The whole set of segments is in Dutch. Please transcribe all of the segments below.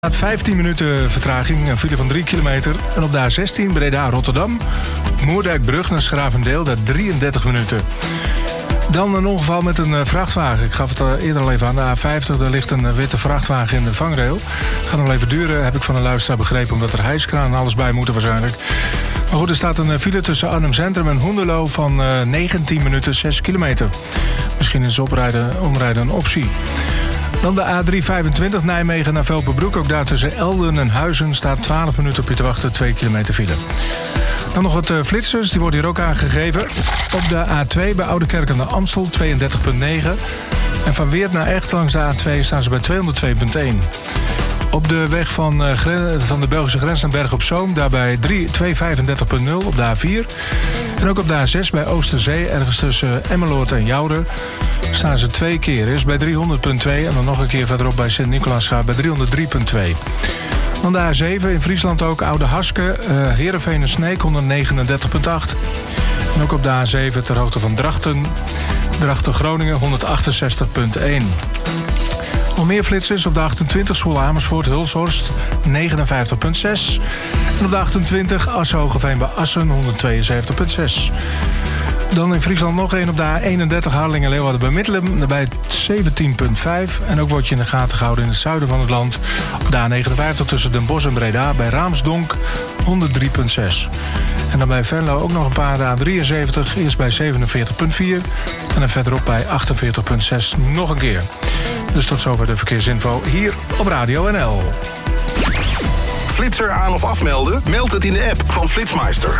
15 minuten vertraging, een file van 3 kilometer. En op de A16 Breda-Rotterdam, Moerdijkbrug naar Schravendeel, daar 33 minuten. Dan een ongeval met een vrachtwagen. Ik gaf het eerder al even aan. De A50, daar ligt een witte vrachtwagen in de vangrail. Gaat nog even duren, heb ik van een luisteraar begrepen, omdat er hijskraan en alles bij moeten waarschijnlijk. Maar goed, er staat een file tussen Arnhem Centrum en Hoenderloo van 19 minuten, 6 kilometer. Misschien is omrijden een optie. Dan de A325 Nijmegen naar Velperbroek. Ook daar tussen Elden en Huizen staat 12 minuten op je te wachten, 2 kilometer file. Dan nog wat flitsers, die worden hier ook aangegeven. Op de A2 bij Oudekerk aan de Amstel 32,9. En van Weert naar Echt langs de A2 staan ze bij 202,1. Op de weg van de Belgische grens naar Berg op Zoom, daarbij 235,0 op de A4. En ook op de A6 bij Oosterzee, ergens tussen Emmeloord en Joure, staan ze 2 keer. Eerst bij 300,2 en dan nog een keer verderop bij Sint-Nicolaasgaard bij 303,2. Dan de A7 in Friesland ook, Oude Haske, Heerenveen en Sneek 139,8. En ook op de A7 ter hoogte van Drachten-Groningen 168,1. Nog meer flitsers op de 28 School Amersfoort Hulshorst 59,6. En op de 28 Assen-Hogeveen bij Assen 172,6. Dan in Friesland nog één op de A31 Harlingen-Leeuwarden bij Middelum, daarbij 17,5. En ook wordt je in de gaten gehouden in het zuiden van het land. Op de A59 tussen Den Bosch en Breda bij Raamsdonk 103,6. En dan bij Venlo ook nog een paar, de A73, eerst bij 47,4. En dan verderop bij 48,6 nog een keer. Dus tot zover de verkeersinfo hier op Radio NL. Flitser aan of afmelden? Meld het in de app van Flitsmeister.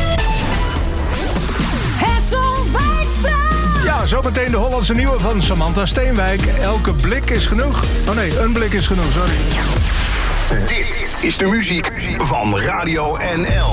Ja, zometeen de Hollandse nieuwe van Samantha Steenwijk. Elke blik is genoeg. Oh nee, een blik is genoeg, sorry. Dit is de muziek van Radio NL.